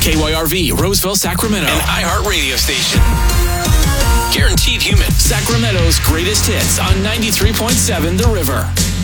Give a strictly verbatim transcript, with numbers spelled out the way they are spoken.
K Y R V, Roseville, Sacramento. An iHeart radio station. Guaranteed Human. Sacramento's greatest hits on ninety-three point seven The River.